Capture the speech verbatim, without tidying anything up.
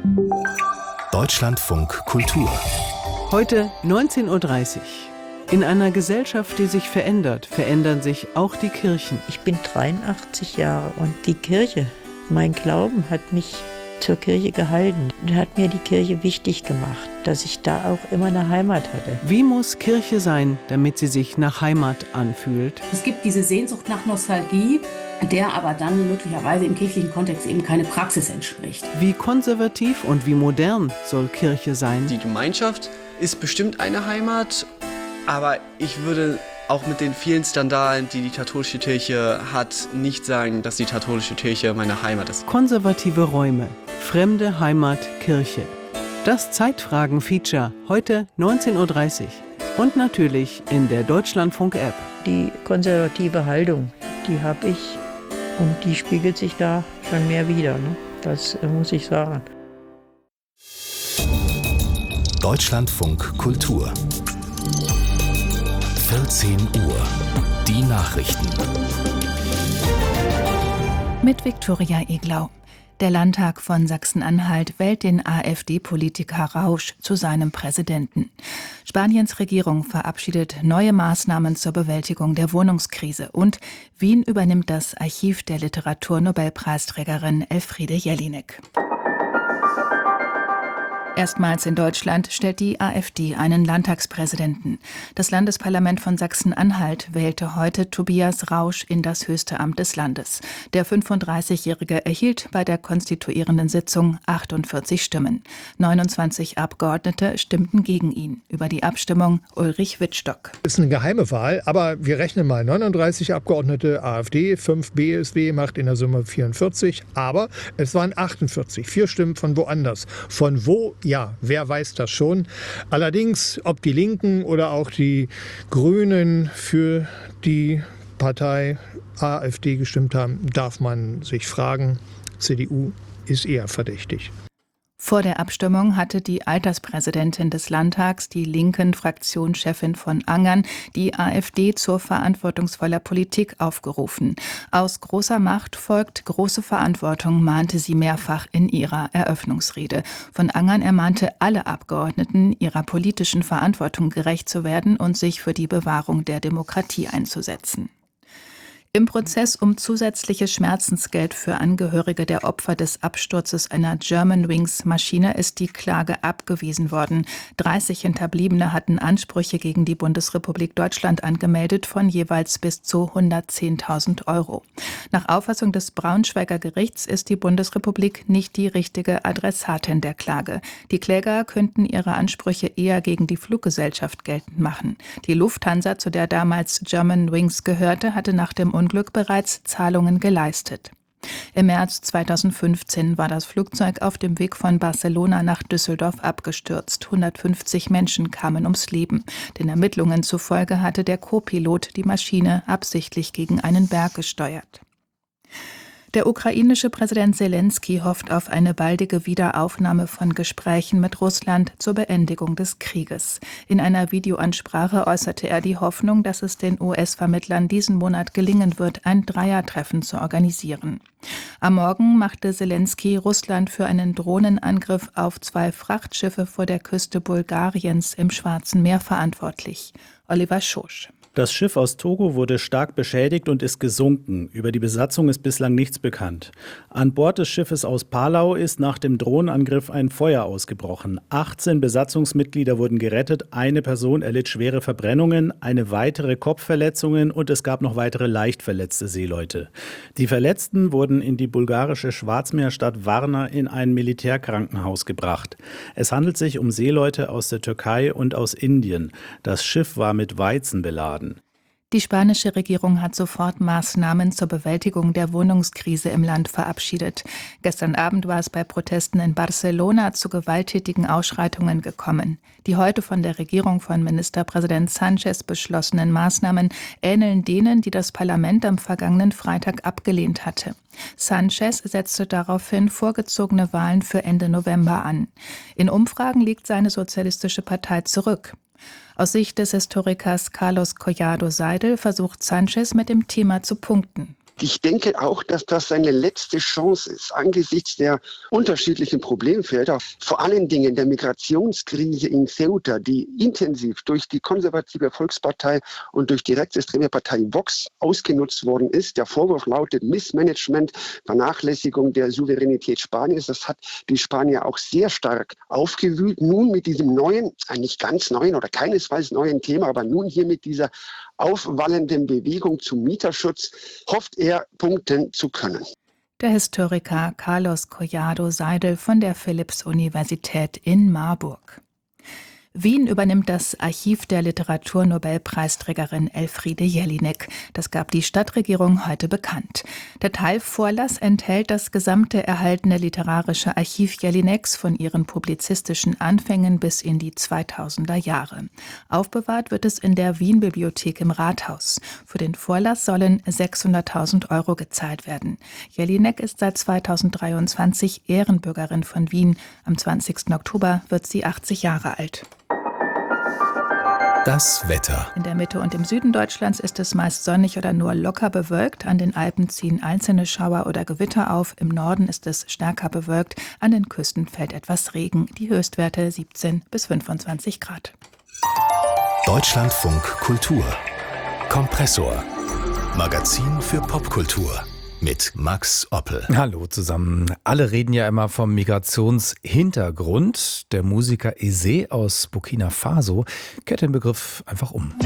Deutschlandfunk Kultur. Heute neunzehn Uhr dreißig. In einer Gesellschaft, die sich verändert, verändern sich auch die Kirchen. Ich bin dreiundachtzig Jahre und die Kirche, mein Glauben hat mich zur Kirche gehalten und hat mir die Kirche wichtig gemacht, dass ich da auch immer eine Heimat hatte. Wie muss Kirche sein, damit sie sich nach Heimat anfühlt? Es gibt diese Sehnsucht nach Nostalgie, der aber dann möglicherweise im kirchlichen Kontext eben keine Praxis entspricht. Wie konservativ und wie modern soll Kirche sein? Die Gemeinschaft ist bestimmt eine Heimat, aber ich würde auch mit den vielen Skandalen, die die katholische Kirche hat, nicht sagen, dass die katholische Kirche meine Heimat ist. Konservative Räume, fremde Heimat, Kirche. Das Zeitfragen-Feature heute neunzehn Uhr dreißig. Und natürlich in der Deutschlandfunk-App. Die konservative Haltung, die habe ich und die spiegelt sich da schon mehr wider, ne? Das äh, muss ich sagen. Deutschlandfunk Kultur. vierzehn Uhr. Die Nachrichten. Mit Viktoria Eglau. Der Landtag von Sachsen-Anhalt wählt den AfD-Politiker Rausch zu seinem Präsidenten. Spaniens Regierung verabschiedet neue Maßnahmen zur Bewältigung der Wohnungskrise. Und Wien übernimmt das Archiv der Literaturnobelpreisträgerin Elfriede Jelinek. Erstmals in Deutschland stellt die AfD einen Landtagspräsidenten. Das Landesparlament von Sachsen-Anhalt wählte heute Tobias Rausch in das höchste Amt des Landes. Der fünfunddreißigjährige erhielt bei der konstituierenden Sitzung achtundvierzig Stimmen. neunundzwanzig Abgeordnete stimmten gegen ihn. Über die Abstimmung Ulrich Wittstock. Das ist eine geheime Wahl, aber wir rechnen mal neununddreißig Abgeordnete AfD, fünf B S W, macht in der Summe vierundvierzig, aber es waren achtundvierzig, vier Stimmen von woanders. Von wo? Ja, wer weiß das schon. Allerdings, ob die Linken oder auch die Grünen für die Partei AfD gestimmt haben, darf man sich fragen. C D U ist eher verdächtig. Vor der Abstimmung hatte die Alterspräsidentin des Landtags, die linken Fraktionschefin von Angern, die AfD zur verantwortungsvoller Politik aufgerufen. Aus großer Macht folgt große Verantwortung, mahnte sie mehrfach in ihrer Eröffnungsrede. Von Angern ermahnte alle Abgeordneten, ihrer politischen Verantwortung gerecht zu werden und sich für die Bewahrung der Demokratie einzusetzen. Im Prozess um zusätzliches Schmerzensgeld für Angehörige der Opfer des Absturzes einer Germanwings-Maschine ist die Klage abgewiesen worden. dreißig Hinterbliebene hatten Ansprüche gegen die Bundesrepublik Deutschland angemeldet von jeweils bis zu hundertzehntausend Euro. Nach Auffassung des Braunschweiger Gerichts ist die Bundesrepublik nicht die richtige Adressatin der Klage. Die Kläger könnten ihre Ansprüche eher gegen die Fluggesellschaft geltend machen. Die Lufthansa, zu der damals Germanwings gehörte, hatte nach dem Unglück bereits Zahlungen geleistet. Im März zweitausendfünfzehn war das Flugzeug auf dem Weg von Barcelona nach Düsseldorf abgestürzt. hundertfünfzig Menschen kamen ums Leben. Den Ermittlungen zufolge hatte der Co-Pilot die Maschine absichtlich gegen einen Berg gesteuert. Der ukrainische Präsident Selenskyj hofft auf eine baldige Wiederaufnahme von Gesprächen mit Russland zur Beendigung des Krieges. In einer Videoansprache äußerte er die Hoffnung, dass es den U S-Vermittlern diesen Monat gelingen wird, ein Dreiertreffen zu organisieren. Am Morgen machte Selenskyj Russland für einen Drohnenangriff auf zwei Frachtschiffe vor der Küste Bulgariens im Schwarzen Meer verantwortlich. Oliver Schosch. Das Schiff aus Togo wurde stark beschädigt und ist gesunken. Über die Besatzung ist bislang nichts bekannt. An Bord des Schiffes aus Palau ist nach dem Drohnenangriff ein Feuer ausgebrochen. achtzehn Besatzungsmitglieder wurden gerettet, eine Person erlitt schwere Verbrennungen, eine weitere Kopfverletzungen und es gab noch weitere leicht verletzte Seeleute. Die Verletzten wurden in die bulgarische Schwarzmeerstadt Varna in ein Militärkrankenhaus gebracht. Es handelt sich um Seeleute aus der Türkei und aus Indien. Das Schiff war mit Weizen beladen. Die spanische Regierung hat sofort Maßnahmen zur Bewältigung der Wohnungskrise im Land verabschiedet. Gestern Abend war es bei Protesten in Barcelona zu gewalttätigen Ausschreitungen gekommen. Die heute von der Regierung von Ministerpräsident Sánchez beschlossenen Maßnahmen ähneln denen, die das Parlament am vergangenen Freitag abgelehnt hatte. Sánchez setzte daraufhin vorgezogene Wahlen für Ende November an. In Umfragen liegt seine sozialistische Partei zurück. Aus Sicht des Historikers Carlos Collado Seidel versucht Sánchez mit dem Thema zu punkten. Ich denke auch, dass das seine letzte Chance ist, angesichts der unterschiedlichen Problemfelder, vor allen Dingen der Migrationskrise in Ceuta, die intensiv durch die konservative Volkspartei und durch die rechtsextreme Partei Vox ausgenutzt worden ist. Der Vorwurf lautet Missmanagement, Vernachlässigung der Souveränität Spaniens. Das hat die Spanier auch sehr stark aufgewühlt. Nun mit diesem neuen, nicht ganz neuen oder keinesfalls neuen Thema, aber nun hier mit dieser aufwallenden Bewegung zum Mieterschutz hofft er, punkten zu können. Der Historiker Carlos Collado Seidel von der Philipps-Universität in Marburg. Wien übernimmt das Archiv der Literaturnobelpreisträgerin Elfriede Jelinek. Das gab die Stadtregierung heute bekannt. Der Teilvorlass enthält das gesamte erhaltene literarische Archiv Jelineks von ihren publizistischen Anfängen bis in die zweitausender Jahre. Aufbewahrt wird es in der Wien-Bibliothek im Rathaus. Für den Vorlass sollen sechshunderttausend Euro gezahlt werden. Jelinek ist seit zweitausenddreiundzwanzig Ehrenbürgerin von Wien. Am zwanzigsten Oktober wird sie achtzig Jahre alt. Das Wetter. In der Mitte und im Süden Deutschlands ist es meist sonnig oder nur locker bewölkt. An den Alpen ziehen einzelne Schauer oder Gewitter auf. Im Norden ist es stärker bewölkt. An den Küsten fällt etwas Regen. Die Höchstwerte siebzehn bis fünfundzwanzig Grad. Deutschlandfunk Kultur. Kompressor. Magazin für Popkultur. Mit Max Oppel. Hallo zusammen. Alle reden ja immer vom Migrationshintergrund. Der Musiker Eze aus Burkina Faso kehrt den Begriff einfach um.